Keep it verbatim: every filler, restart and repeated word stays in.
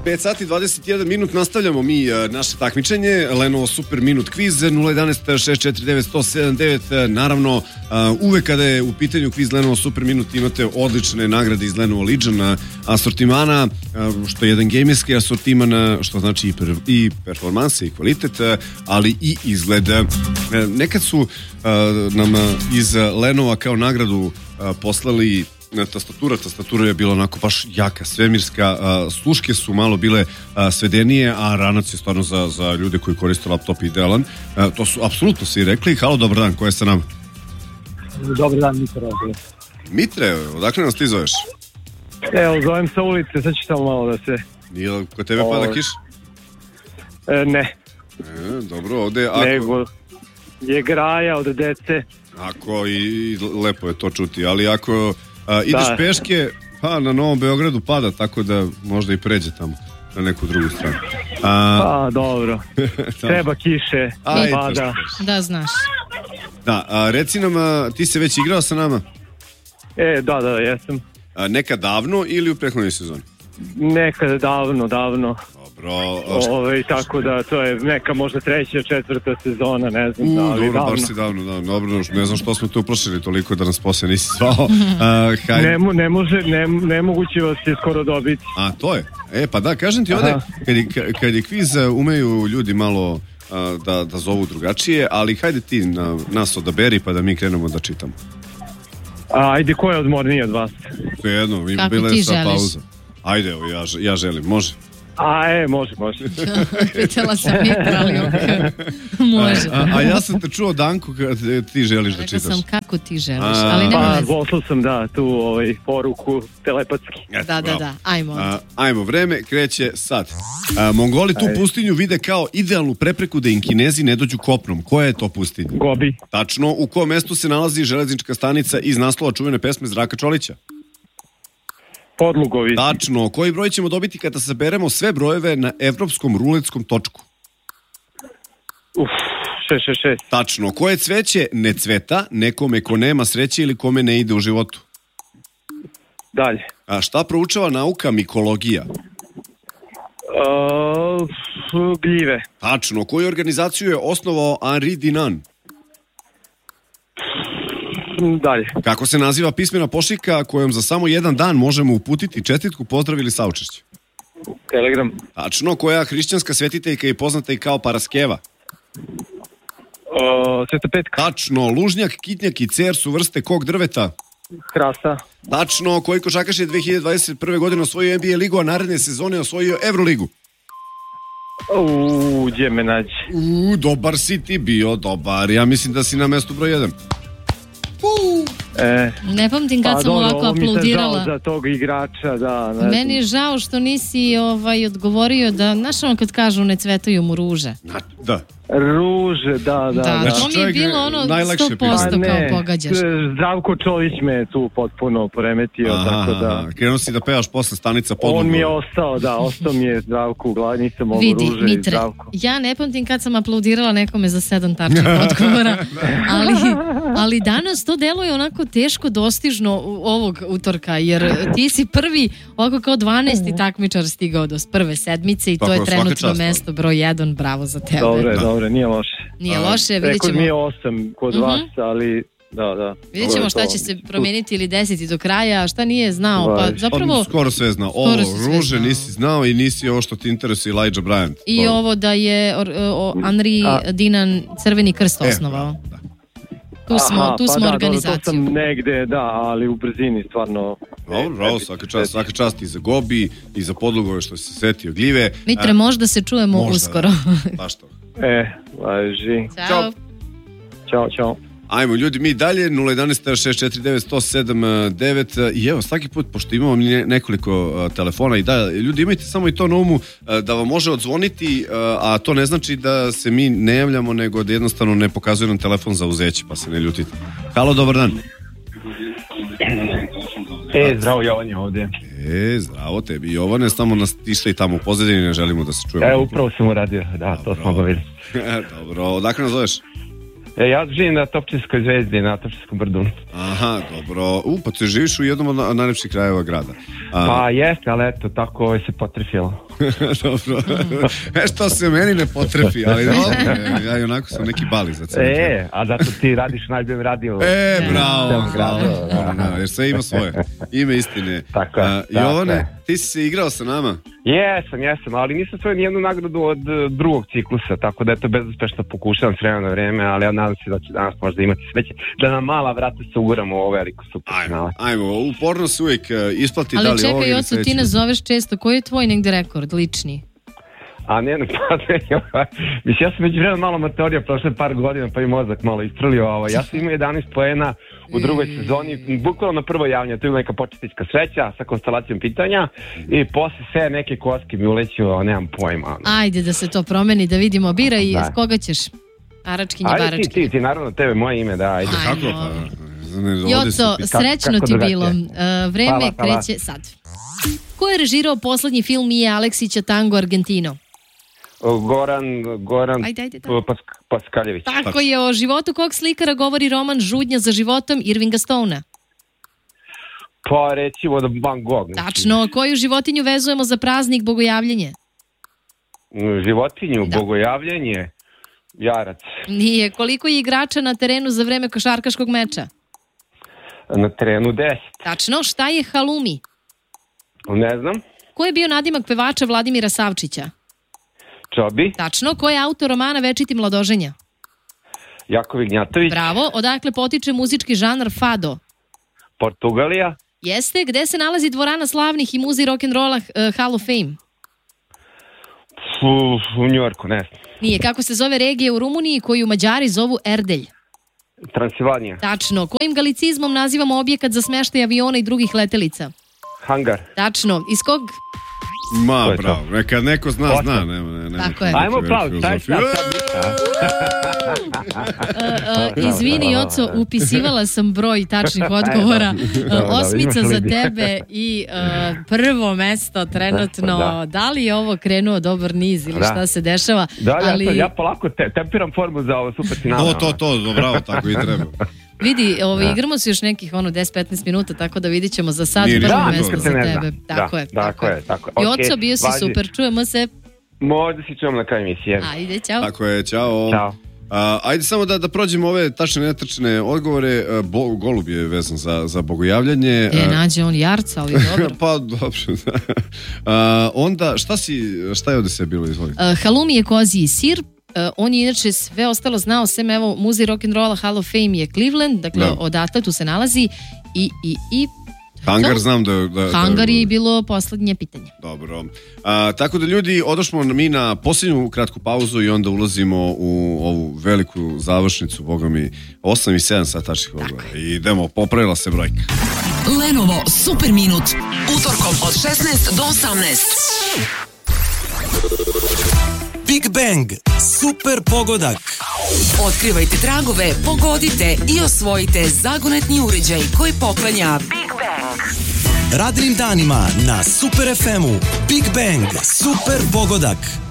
pet sati dvadeset jedan minut, nastavljamo mi uh, naše takmičenje, Lenovo Super Minut Kviz, nula jedan šest četiri devet jedan zero sedam devet, naravno uh, uvek kada je u pitanju kviz Lenovo Super Minut imate odlične nagrade iz Lenovo Legion asortimana, uh, što je jedan gamerski asortiman, što znači i, per, i performanse i kvalitet, uh, ali i izgled. Uh, nekad su uh, nam iz Lenova kao nagradu uh, poslali tastatura, tastatura je bila onako baš jaka, svemirska, a, sluške su malo bile a, svedenije, a ranac je stvarno za, za ljude koji koriste laptop idealan. A, to su apsolutno svi rekli. Halo, dobar dan, ko je sa nama? Dobar dan, Mitre ovdje. Mitre, odakle nas ti zoveš? Evo, zovem sa ulice, sad ću tamo malo da se... Nije kod tebe o... pada kiš? E, ne. E, dobro, ovde... Ako... Nego je graja od dece. Ako, i, i lepo je to čuti, ali ako... A, ideš da. peške, pa na Novom Beogradu pada, tako da možda i pređe tamo na neku drugu stranu. A, pa dobro, treba kiše, Ajde, pada. Da, znaš. Da, a, reci nam, a, ti se već igrao sa nama? E, da, da, jesam. A, nekad davno ili u prethodnoj sezoni? Nekad davno, davno. Dobro. Ove, tako da, to je neka možda treća, četvrta sezona, ne znam. U, da, ali dobro, davno. baš si davno, da, dobro, ne znam što smo te uplašili toliko da nas poslije nisi zvao. A, ne, ne može, ne, nemoguće vas je skoro dobiti. A, to je. E, pa da, kažem ti ovde, kad je, kad je kviz, umeju ljudi malo a, da, da zovu drugačije, ali hajde ti na, nas odaberi pa da mi krenemo da čitamo. A, ajde, ko je odmorniji od vas? To je jedno, ima bila je sa pauza. Ajde, evo, ja, ja želim, može. A, e, može, može. Pitala sam Mitra, ali može. A, a ja sam te čuo, Danko, kad ti želiš da čitaš. Rekao sam kako ti želiš, a, ali nema pa, veze. poslao sam, da, tu ovaj, poruku telepatski. Eto, da, da, bravo. da, ajmo. A, ajmo, vreme kreće sad. A, Mongoli tu Ajde. pustinju vide kao idealnu prepreku da im Kinezi ne dođu kopnom. Koja je to pustinja? Gobi. Tačno, u kom mestu se nalazi železnička stanica iz naslova čuvene pesme Zdravka Čolića? Podlugovi. Tačno. Koji broj ćemo dobiti kada saberemo sve brojeve na evropskom ruletskom točku? Uf, šest šest šest. Tačno. Koje cveće ne cveta nekome ko nema sreće ili kome ne ide u životu? Dalje. A šta proučava nauka mikologija? Uh, gljive. Tačno. Koju organizaciju je osnovao Henri Dunant? Dalje. Kako se naziva pismena pošiljka kojom za samo jedan dan možemo uputiti čestitku, pozdrav ili saučešće? Telegram. Tačno. Koja hrišćanska svetiteljka je poznata i kao Paraskeva? Uh, Sveta Petka. Tačno. Lužnjak, kitnjak i cer su vrste kog drveta? Hrasta. Tačno. Koji košarkaš je dve hiljade dvadeset prve. godine osvojio N B A ligu, a naredne sezone osvojio Euroligu? Uuu, gdje me nađe? Uuu, dobar si ti bio, dobar. Ja mislim da si na mestu broj jedan. E, ne pamtim kad pa, sam ovako aplaudirala. Mi se žao za tog igrača, da. Ne Meni je žao što nisi ovaj, odgovorio da, znaš ono kad kažu ne cvetaju mu ruže. Da. Ruže, da, da. Da, da. to mi je bilo ono sto posto kao pogađaš. Zdravko Čolić me je tu potpuno poremetio, aha, tako da... Krenuo si da pevaš posle stanica Podlugova. On mi je ostao, da, ostao mi je Zdravko u glavi, nisam mogu Vidi, Ruže Mitre, i Zdravko. Ja ne pamtim kad sam aplaudirala nekome za sedam tačnih odgovora, ali, ali danas to deluje onako teško dostižno ovog utorka, jer ti si prvi, ovako kao dvanaesti takmičar stigao do prve sedmice i to je trenutno mesto broj jedan, bravo za tebe. Dobre, dobre, nije loše. Nije loše, vidjet ćemo. Rekao mi je osam kod uh-huh. vas, ali da, da. Vidjet ćemo šta će se promijeniti ili desiti do kraja, a šta nije znao. Pa zapravo... Skoro sve znao. Ovo, ruže nisi znao i nisi ovo što ti interesuje Elijah Bryant. I Dobre. Ovo da je o, o, Henri Dunant Crveni krst osnovao. E, da. Tu smo, Aha, tu pa smo da, organizaciju. To sam negde, da, ali u brzini stvarno... Dobro, bravo, svaka čast, svaka čast i za Gobi, i za Podlugove što se setio gljive. Mitre, možda se čujemo možda, uskoro. Baš to. E, važi. Ćao. Ćao, čao. Ajmo ljudi, mi dalje, nula jedan šest četiri devet jedan zero sedam devet i evo, svaki put, pošto imamo nekoliko uh, telefona i da, ljudi imajte samo i to na umu uh, da vam može odzvoniti, uh, a to ne znači da se mi ne javljamo, nego da jednostavno ne pokazuje nam telefon za uzeće, pa se ne ljutite. Halo, dobar dan. E, zdravo, Jovan je ovdje. E, zdravo tebi, Jovane, samo nas tišli tamo u pozadini, ne želimo da se čujemo. E, upravo sam uradio, da, dobro. To smo obavili. Dobro, odakle nas zoveš? E, ja živim na Topčinskoj zvezdi, na Topčinskom brdu. Aha, dobro. U, pa ti živiš u jednom od najlepših krajeva grada. A... Pa jeste, ali eto, tako se potrefilo. Dobro. E što se meni ne potrefi, ali dobro, ja i onako sam neki bali za cijeli. E, a zato ti radiš najboljem radiju. E, bravo, bravo. Da, Da, jer sve ima svoje. Ime istine. Tako je, A, tako Jovane, je. ti si se igrao sa nama? Jesam, jesam, ali nisam svoju nijednu nagradu od uh, drugog ciklusa, tako da eto bezuspešno pokušavam s vremena na vreme, ali ja nadam se da će danas možda imati sreće da na mala vrata se uguramo u ovo veliko superfinale. Ajmo, ajmo, uporno se uvijek uh, isplati da li Ali ovo čekaj, ili Joco, ti sledeće. nas zoveš često. Koji je tvoj negde rekord, lični? A ne, ne, pa ne, mislim, ja sam među vremena malo amatorija prošle par godina, pa i mozak malo istrlio, ovo. Ja sam imao jedanaest poena u drugoj sezoni, bukvalno na prvo javljanje, to je neka početnička sreća sa konstalacijom pitanja i posle sve neke koske mi uleću, nemam pojma. Ajde da se to promeni, da vidimo. Bira i Da. s koga ćeš? Aračkinje, Ajde ti, baračkinje. ti, ti, naravno, tebe, moje ime, da, ajde. Ajde. Kako pa? Ne, ovde Joco, su- srećno kako ti drugačije? bilo. Uh, vreme Hvala, hvala. kreće sad. Ko je režirao poslednji film Mije Aleksića Tango Argentino? Goran, Goran Ajde, ajde, da. Pas, Paskaljević. Tako je, o životu kog slikara govori roman Žudnja za životom Irvinga Stona. Pa recimo da Van Gogh. mislim. Tačno, koju životinju vezujemo za praznik Bogojavljenje? Životinju, Da. bogojavljenje, jarac. Nije. Koliko je igrača na terenu za vreme košarkaškog meča? Na terenu deset. Tačno, šta je halumi? Ne znam. Ko je bio nadimak pevača Vladimira Savčića? Čobi, Tačno, ko je autor romana Večiti mladoženja? Jakov Ignjatović, Bravo, odakle potiče muzički žanr fado? Portugalija, Jeste, gde se nalazi dvorana slavnih i muzej rock'n'rolla uh, Hall of Fame? u, u Njorku, ne znam. Nije, kako se zove regija u Rumuniji koju Mađari zovu Erdelj? Transilvanija, Tačno, kojim galicizmom nazivamo objekat za smeštaj aviona i drugih letelica? Hangar. Tačno, iz kog... To Ma, je to. bravo, neka neko zna, Osam. zna. Nema, nema, nema Tako je. neke Ajmo aplauz, filozofije. taj šta, sad ništa. Uh, uh, izvini, Joco, upisivala sam broj tačnih odgovora. Uh, Dobro, osmica imaš za li? tebe i uh, prvo mesto trenutno. Da. Da li je ovo krenuo dobar niz ili Da. šta se dešava? Da, ja, Ali sad, ja polako te, tempiram formu za ovo super finale. To, to, to, bravo, tako i treba. vidi, ovaj, igramo se još nekih ono deset do petnaest minuta, tako da vidit ćemo za sad Nije prvo ništa mesto dobro. za Ne zna. tebe. Tako Da, je. tako je, tako je. Joco, Okej, bio si važi. super, čujemo se. Možda si čujem na kraju emisije. Ajde, ćao. Tako je, čao. Ćao. A, ajde samo da, da prođemo ove tačne netačne odgovore. A, Bo, Golub je vezan za, za bogojavljanje. E, A, nađe on jarca, ali dobro. pa dobro. A, onda šta si, šta je ovde sve bilo, izvolite? Uh, halumi je koziji sir. Uh, on je inače sve ostalo znao, sem evo muzej rock'n'rolla Hall of Fame je Cleveland, dakle Da. odatle tu se nalazi i, i, i Hangar znam da... da, da Hangar je bilo poslednje pitanje. Dobro. A, tako da ljudi, odošmo mi na posljednju kratku pauzu i onda ulazimo u ovu veliku završnicu, boga mi, osam i sedam sat tačnih odgovora. I idemo, popravila se brojka. Lenovo Super Minut. Utorkom od šesnaest do osamnaest. Big Bang, super pogodak. Otkrivajte tragove, pogodite i osvojite zagonetni uređaj koji poklanja Big Bang. Radnim danima na Super ef emu. Big Bang, super pogodak.